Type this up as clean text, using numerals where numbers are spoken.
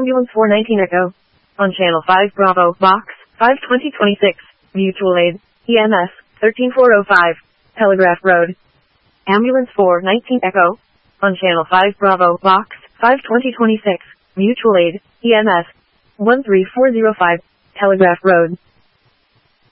Ambulance 419 Echo. On Channel 5 Bravo, Box 5 2026, Mutual Aid, EMS 13405, Telegraph Road. Ambulance 419 Echo. On Channel 5 Bravo, Box 5 2026, Mutual Aid, EMS 13405, Telegraph Road.